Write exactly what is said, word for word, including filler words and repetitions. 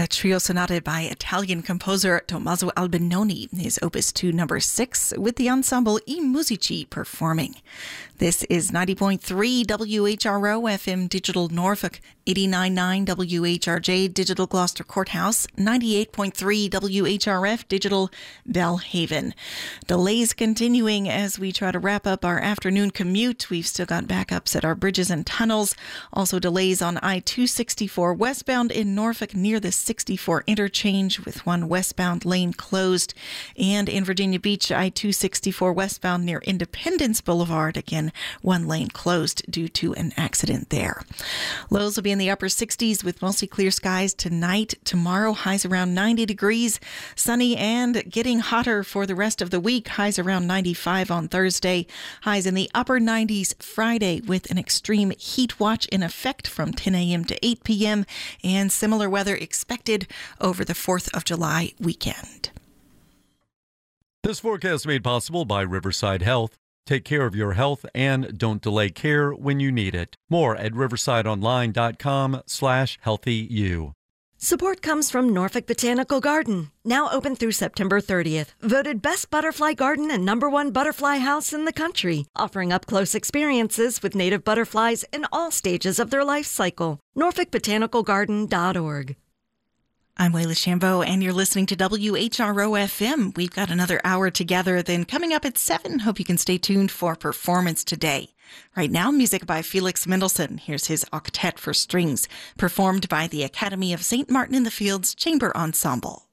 a trio sonata by Italian composer Tommaso Albinoni, his opus two number six, with the ensemble I Musici performing. This is ninety point three W H R O F M Digital Norfolk, eighty-nine point nine W H R J Digital Gloucester Courthouse, ninety-eight point three W H R F Digital Bellhaven. Delays continuing as we try to wrap up our afternoon commute. We've still got backups at our bridges and tunnels. Also delays on I two sixty-four westbound in Norfolk near the sixty-four interchange with one westbound lane closed. And in Virginia Beach, I two sixty-four westbound near Independence Boulevard, again, one lane closed due to an accident there. Lows will be in the upper sixties with mostly clear skies tonight. Tomorrow, highs around ninety degrees, sunny and getting hotter for the rest of the week. Highs around ninety-five on Thursday. Highs in the upper nineties Friday with an extreme heat watch in effect from ten a.m. to eight p.m. and similar weather expected over the fourth of July weekend. This forecast made possible by Riverside Health. Take care of your health and don't delay care when you need it. More at riversideonline.com slash healthyu. Support comes from Norfolk Botanical Garden, now open through September thirtieth. Voted best butterfly garden and number one butterfly house in the country, offering up-close experiences with native butterflies in all stages of their life cycle. norfolk botanical garden dot org. I'm Wayla Shambo, and you're listening to W H R O F M. We've got another hour together. Then coming up at seven, hope you can stay tuned for Performance Today. Right now, music by Felix Mendelssohn. Here's his Octet for Strings, performed by the Academy of Saint Martin in the Fields Chamber Ensemble.